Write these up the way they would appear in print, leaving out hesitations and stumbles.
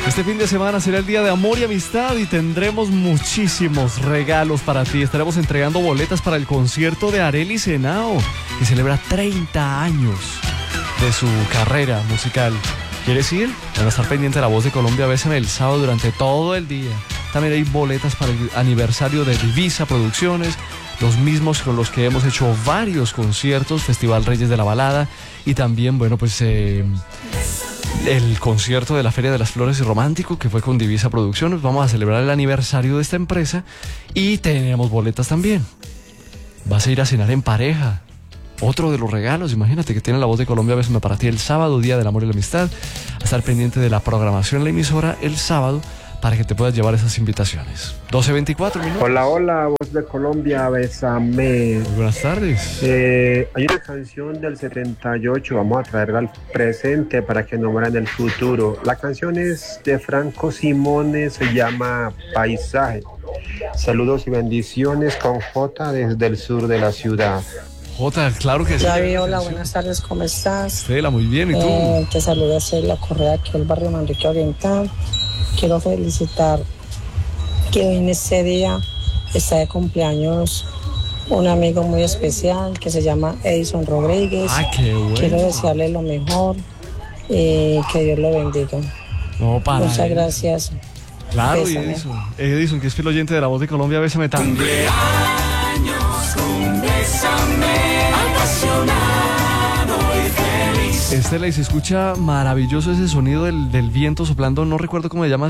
Este fin de semana será el Día de Amor y Amistad y tendremos muchísimos regalos para ti. Estaremos entregando boletas para el concierto de Arelis Henao, que celebra 30 años de su carrera musical. ¿Quieres ir? Van a estar pendiente de La Voz de Colombia, bésame el sábado durante todo el día. También hay boletas para el aniversario de Divisa Producciones, los mismos con los que hemos hecho varios conciertos, Festival Reyes de la Balada y también, bueno, pues el concierto de la Feria de las Flores y Romántico, que fue con Divisa Producciones. Vamos a celebrar el aniversario de esta empresa y tenemos boletas también. Vas a ir a cenar en pareja. Otro de los regalos, imagínate que tiene La Voz de Colombia, bésame para ti el sábado, Día del Amor y la Amistad. A estar pendiente de la programación en la emisora el sábado para que te puedas llevar esas invitaciones. 12:24 minutos. Hola, hola, Voz de Colombia, bésame. Muy buenas tardes. Hay una canción del 78, vamos a traerla al presente para que no muera en el futuro. La canción es de Franco Simone, se llama Paisaje. Saludos y bendiciones con J desde el sur de la ciudad. Jota, claro que sí. David, hola, buenas tardes, ¿cómo estás? Estela, muy bien, ¿y tú? Te saluda Cela Correa, aquí el barrio Manrique Oriental. Quiero felicitar que hoy en este día está de cumpleaños un amigo muy especial que se llama Edison Rodríguez. ¡Ah, qué bueno! Quiero desearle lo mejor y que Dios lo bendiga. No, para Muchas gracias. Claro, Bésame. y Edison, que es fiel oyente de La Voz de Colombia, bésame también. Cumpleaños con Bésame, apasionado y feliz. Estela, y se escucha maravilloso ese sonido del viento soplando, no recuerdo cómo se llama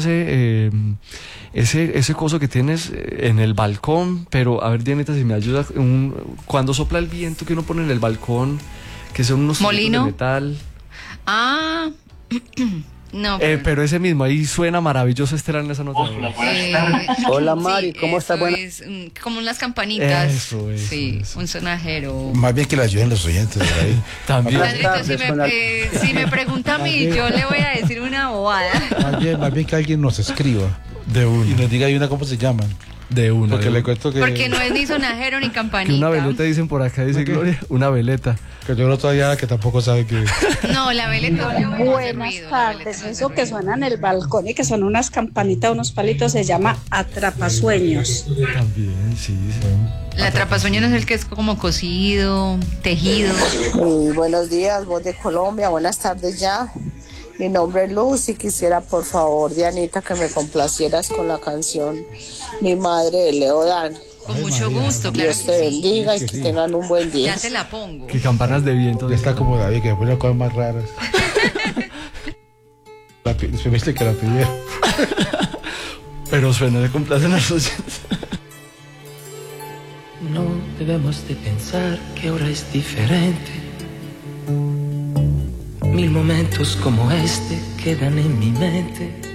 ese coso que tienes en el balcón, pero a ver, Dianita, si me ayuda, cuando sopla el viento que uno pone en el balcón, que son unos molino de metal. Ah, no. Pero ese mismo, ahí suena maravilloso, Estela, en esa nota. Hola, Mari, sí, ¿cómo estás? Bueno, es, como unas campanitas. Eso, sí, eso. Un sonajero. Más bien que la ayuden los oyentes de ahí. También. Pedrito, si me pregunta a mí, yo le voy a decir una bobada. Más bien que alguien nos escriba De uno. y nos diga ahí una cómo se llaman. De uno. Porque le cuento que... Porque no es ni sonajero ni campanita. Que una veleta dicen por acá, dice Gloria, una veleta. Que yo no todavía que tampoco sabe que... No, la veleta no hace Buenas ruido, la veleta tardes, no hace eso que ruido. suena en el balcón y que son unas campanitas, unos palitos, se llama atrapasueños. También, sí. La atrapasueño no es el que es como cosido, tejido. buenos días, Voz de Colombia, buenas tardes ya. Mi nombre es Luz y quisiera, por favor, Dianita, que me complacieras con la canción Mi Madre de Leodán. Con mucho gusto, claro Dios te que sí. bendiga y que tengan un buen día. Ya te la pongo. Que campanas de viento. Ya está como David, que me pone cosas más raras. Se me dice que la primera. Pero suena, le complacen a los oyentes. No debemos de pensar que ahora es diferente. Mil momentos como este quedan en mi mente.